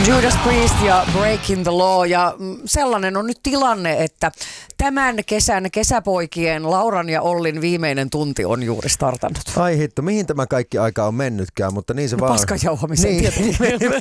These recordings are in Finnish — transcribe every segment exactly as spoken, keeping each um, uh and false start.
Judas Priest ja Breaking the Law, ja sellainen on nyt tilanne, että tämän kesän kesäpoikien Lauran ja Ollin viimeinen tunti on juuri startannut. Ai hitto, mihin tämä kaikki aika on mennytkään, mutta niin se no, vaan... Paskajauhamiseen niin. tietenkin.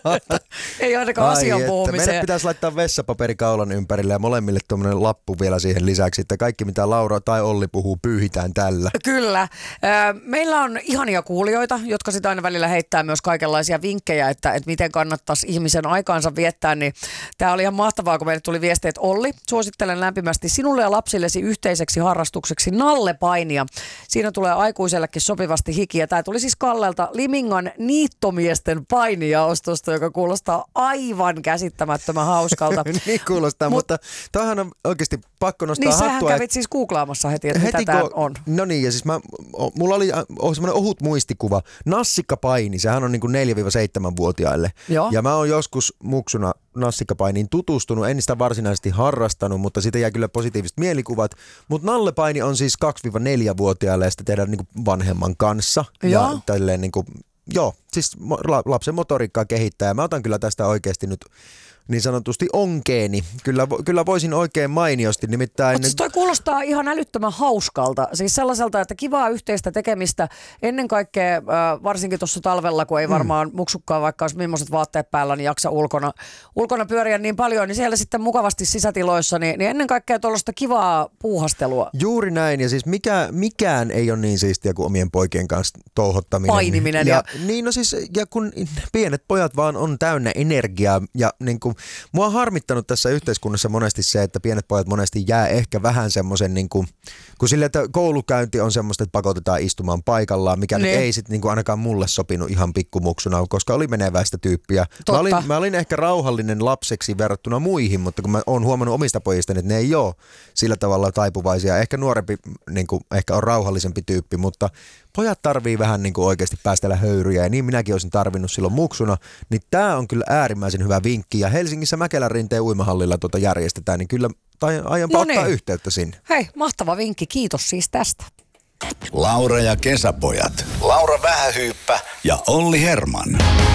Ei ainakaan Ai asian että, puhumiseen. meidän pitäisi laittaa vessapaperi kaulan ympärille ja molemmille tuommoinen lappu vielä siihen lisäksi, että kaikki mitä Laura tai Olli puhuu pyyhitään tällä. Kyllä. Meillä on ihania kuulijoita, jotka sitä aina välillä heittää myös kaikenlaisia vinkkejä, että, että miten kannattaisi ihmisen aikaansa viettää. Niin tämä oli ihan mahtavaa, kun meille tuli viesti, että Olli, suosittelen lämpimästi sinulle ja lapsillesi yhteiseksi harrastukseksi nallepainia. Siinä tulee aikuisellekin sopivasti hikiä. Tämä tuli siis Kallelta Limingan niittomiesten painijaostosta, joka kuulostaa aivan käsittämättömän hauskalta. Niin kuulostaa, Mut, mutta toihan on oikeasti pakko nostaa niin hattua. Niin sähän kävit siis googlaamassa heti, että heti mitä tämä on. No niin, ja siis mä, mulla oli semmoinen ohut muistikuva. Nassikkapaini, sehän on niin kuin neljä-seitsemän-vuotiaille. Joo. Ja mä oon joskus muksuna nassikkapainiin tutustunut, en sitä varsinaisesti harrastanut, mutta siitä jää kyllä positiiviset mielikuvat. Mutta nallepaini on siis kaksi-neljä-vuotiaille ja sitä tehdään niin kuin vanhemman kanssa. Joo. Ja tälleen niin kuin, joo, siis lapsen motoriikkaa kehittää ja mä otan kyllä tästä oikeasti nyt niin sanotusti onkeeni. Kyllä, kyllä voisin oikein mainiosti, nimittäin... Mutta siis toi kuulostaa ihan älyttömän hauskalta. Siis sellaiselta, että kivaa yhteistä tekemistä ennen kaikkea, varsinkin tuossa talvella, kun ei varmaan muksukkaan, vaikka olisi millaiset vaatteet päällä, niin jaksa ulkona, ulkona pyöriä niin paljon, niin siellä sitten mukavasti sisätiloissa, niin, niin ennen kaikkea tuollaista kivaa puuhastelua. Juuri näin, ja siis mikä, mikään ei ole niin siistiä kuin omien poikien kanssa touhottaminen. Painiminen. Ja, ja... Niin no siis, ja kun pienet pojat vaan on täynnä energiaa ja niin kuin mua on harmittanut tässä yhteiskunnassa monesti se, että pienet pojat monesti jää ehkä vähän semmoisen, niin kuin, kun sille, että koulukäynti on semmoista, että pakotetaan istumaan paikallaan, mikä nyt ei sitten niin ainakaan mulle sopinut ihan pikkumuksuna, koska oli meneväistä tyyppiä. Mä olin, mä olin ehkä rauhallinen lapseksi verrattuna muihin, mutta kun mä oon huomannut omista pojistani, että ne ei ole sillä tavalla taipuvaisia. Ehkä nuorempi niin kuin, ehkä on rauhallisempi tyyppi, mutta pojat tarvii vähän niin kuin oikeasti päästellä höyryjä ja niin minäkin olisin tarvinnut silloin muksuna, niin tää on kyllä äärimmäisen hyvä vinkki ja Helsingissä Mäkelän rinteen uimahallilla tuota järjestetään, niin kyllä tai aianpa no ottaa niin. yhteyttä sinne. Hei, mahtava vinkki, kiitos siis tästä. Laura ja kesäpojat, Laura Vähähyyppä ja Olli Herman.